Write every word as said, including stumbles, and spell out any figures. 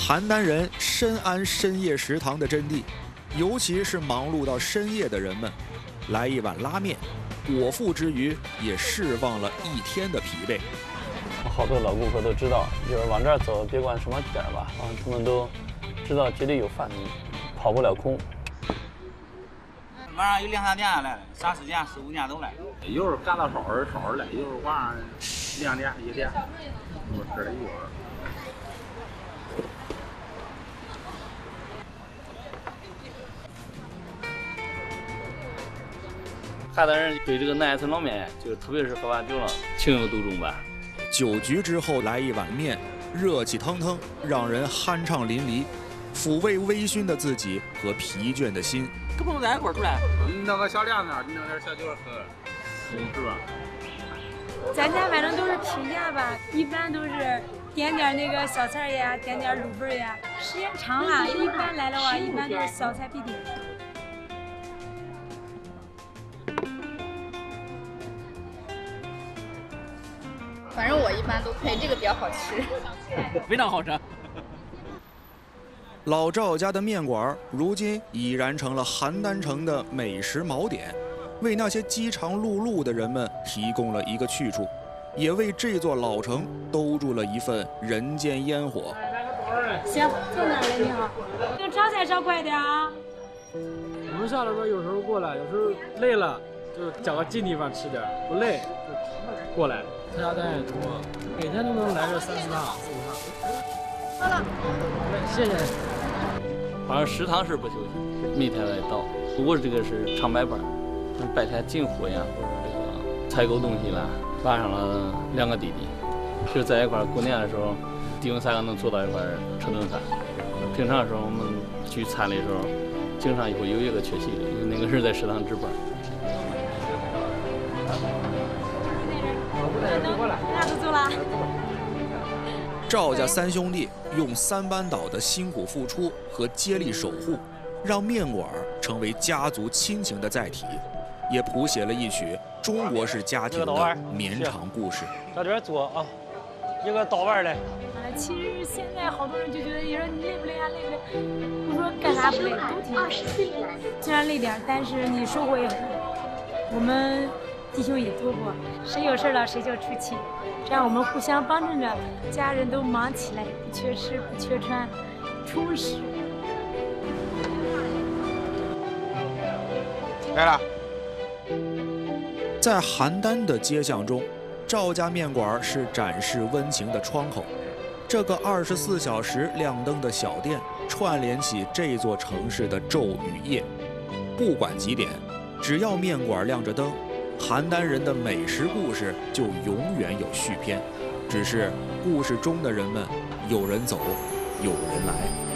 邯郸人深谙深夜食堂的真谛，尤其是忙碌到深夜的人们，来一碗拉面，果腹之余也释放了一天的疲惫。 好多老顾客都知道，就是往这儿走，别管什么点儿吧，啊，他们都知道绝对有饭，跑不了空。 晚上有两三点来，三四点、四五点都来。 有时候赶到梢儿梢儿来，有时候晚上两点一点，我这儿有人。 邯郸人对这个南村老面，就特别是喝完酒了，情有独钟吧。 酒局之后来一碗面，热气腾腾，让人酣畅淋漓，抚慰微醺的自己和疲倦的心。 跟朋友在一块儿出来， 你弄个小凉面，你弄点小酒喝，是吧？ 咱家反正都是平价吧，一般都是点点那个小菜呀，点点卤味呀。时间长了，一般来的话，一般都是小菜必点。 反正我一般都配这个比较好吃， 非常好吃。 老赵家的面馆如今已然成了邯郸城的美食锚点，为那些饥肠辘辘的人们提供了一个去处，也为这座老城兜住了一份人间烟火。 行，坐哪儿了？你好，这个炒菜炒快点啊！ 我们下了班有时候过来，有时候累了就找个近地方吃点，不累就过来。客家单也多，每天都能来这三四趟、四五趟。好了，谢谢。 反正食堂是不休息，每天来到。我这个是长白班，白天进货呀，或者这个采购东西啦，晚上了两个弟弟，就在一块儿过年的时候，弟兄三个能坐到一块儿吃顿饭。平常的时候我们聚餐的时候，经常会有一个缺席的，因为那个人在食堂值班。 那就走了。 赵家三兄弟用三班倒的辛苦付出和接力守护，让面馆成为家族亲情的载体，也谱写了一曲中国式家庭的绵长故事。 到这边坐啊，一个刀腕来。 啊，其实现在好多人就觉得，你说你累不累啊？累不累？我说干啥不累，都挺累。虽然累点，但是你收获也很大。我们弟兄也多过，谁有事了谁就出去，这样我们互相帮衬着，家人都忙起来，不缺吃不缺穿，充实。 来了。 在邯郸的街巷中，赵家面馆是展示温情的窗口。这个二十四小时亮灯的小店，串联起这座城市的昼与夜。不管几点，只要面馆亮着灯，邯郸人的美食故事就永远有续篇，只是故事中的人们，有人走，有人来。